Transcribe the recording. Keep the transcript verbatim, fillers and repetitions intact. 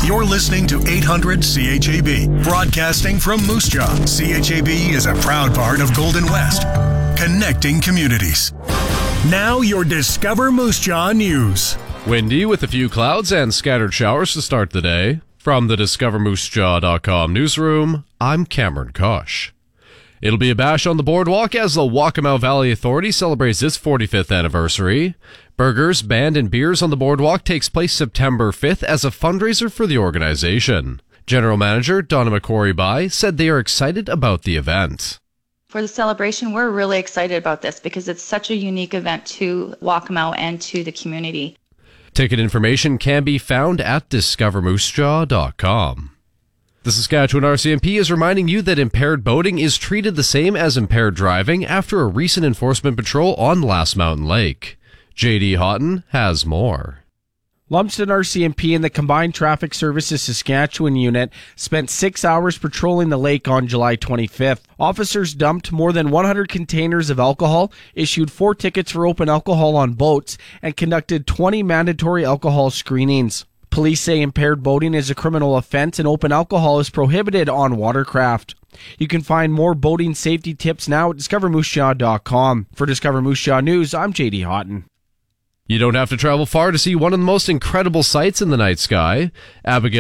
You're listening to eight hundred C H A B, broadcasting from Moose Jaw. C H A B is a proud part of Golden West, connecting communities. Now your Discover Moose Jaw news. Windy with a few clouds and scattered showers to start the day. From the discover moose jaw dot com newsroom, I'm Cameron Kosh. It'll be a bash on the boardwalk as the Waccamaw Valley Authority celebrates its forty-fifth anniversary. Burgers, band, and beers on the boardwalk takes place September fifth as a fundraiser for the organization. General Manager Donna McCrory-By said they are excited about the event. For the celebration, we're really excited about this because it's such a unique event to Waccamaw and to the community. Ticket information can be found at discover moose jaw dot com. The Saskatchewan R C M P is reminding you that impaired boating is treated the same as impaired driving after a recent enforcement patrol on Last Mountain Lake. J D Houghton has more. Lumsden R C M P and the Combined Traffic Services Saskatchewan unit spent six hours patrolling the lake on July twenty-fifth. Officers dumped more than one hundred containers of alcohol, issued four tickets for open alcohol on boats, and conducted twenty mandatory alcohol screenings. Police say impaired boating is a criminal offense and open alcohol is prohibited on watercraft. You can find more boating safety tips now at discover moose jaw dot com. For Discover Moose Jaw News, I'm J D Houghton. You don't have to travel far to see one of the most incredible sights in the night sky. Abigail